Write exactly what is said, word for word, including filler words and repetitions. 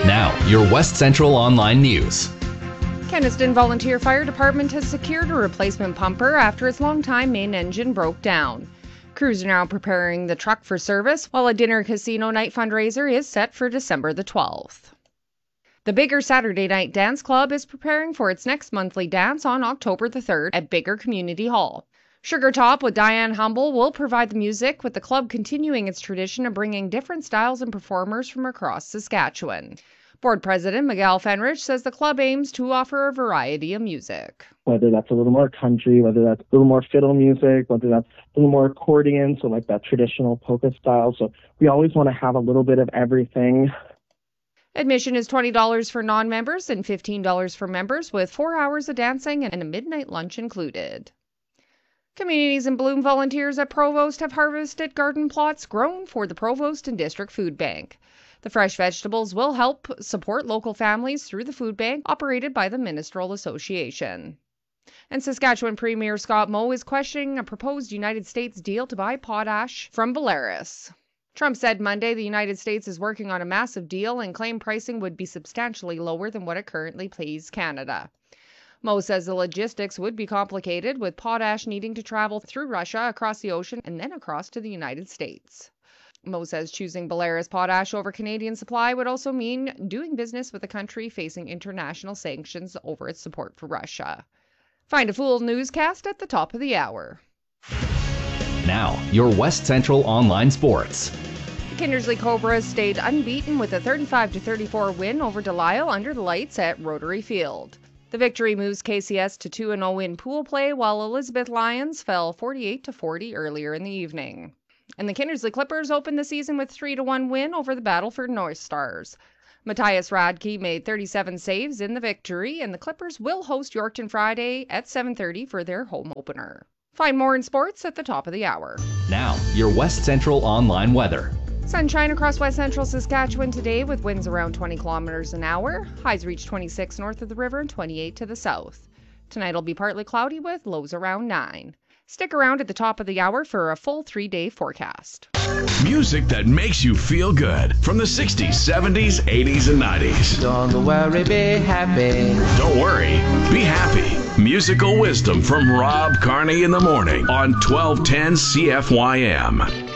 Now, your West Central Online News. Kenaston Volunteer Fire Department has secured a replacement pumper after its longtime main engine broke down. Crews are now preparing the truck for service, while a dinner casino night fundraiser is set for December the twelfth. The Biggar Saturday Night Dance Club is preparing for its next monthly dance on October the third at Biggar Community Hall. Sugar Top with Diane Humble will provide the music, with the club continuing its tradition of bringing different styles and performers from across Saskatchewan. Board President Miguel Fenrich says the club aims to offer a variety of music. Whether that's a little more country, whether that's a little more fiddle music, whether that's a little more accordion, so like that traditional polka style. So we always want to have a little bit of everything. Admission is twenty dollars for non-members and fifteen dollars for members, with four hours of dancing and a midnight lunch included. Communities in Bloom volunteers at Provost have harvested garden plots grown for the Provost and District Food Bank. The fresh vegetables will help support local families through the food bank operated by the Ministerial Association. And Saskatchewan Premier Scott Moe is questioning a proposed United States deal to buy potash from Belarus. Trump said Monday the United States is working on a massive deal and claimed pricing would be substantially lower than what it currently pays Canada. Moe says the logistics would be complicated, with potash needing to travel through Russia, across the ocean, and then across to the United States. Moe says choosing Belarus potash over Canadian supply would also mean doing business with a country facing international sanctions over its support for Russia. Find a full newscast at the top of the hour. Now, your West Central Online Sports. The Kindersley Cobras stayed unbeaten with a thirty-five to thirty-four win over Delisle under the lights at Rotary Field. The victory moves K C S to two and oh in pool play, while Elizabeth Lions fell forty-eight to forty earlier in the evening. And the Kindersley Clippers opened the season with three to one win over the Battleford North Stars. Matthias Radke made thirty-seven saves in the victory, and the Clippers will host Yorkton Friday at seven thirty for their home opener. Find more in sports at the top of the hour. Now, your West Central Online weather. Sunshine across West Central Saskatchewan today with winds around twenty kilometers an hour. Highs reach twenty-six north of the river and twenty-eight to the south. Tonight will be partly cloudy with lows around nine. Stick around at the top of the hour for a full three-day forecast. Music that makes you feel good from the sixties, seventies, eighties, and nineties. Don't worry, be happy. Don't worry, be happy. Musical wisdom from Rob Carney in the morning on twelve ten C F Y M.